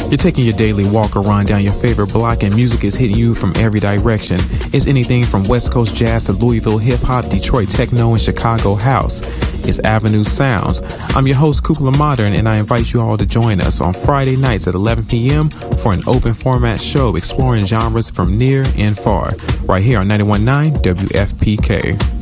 You're taking your daily walk or run down your favorite block and music is hitting you from every direction. It's anything from West Coast jazz to Louisville hip-hop, Detroit techno, and Chicago house. It's Avenue Sounds. I'm your host, Kukla Modern, and I invite you all to join us on Friday nights at 11 p.m. for an open format show exploring genres from near and far, right here on 91.9 WFPK.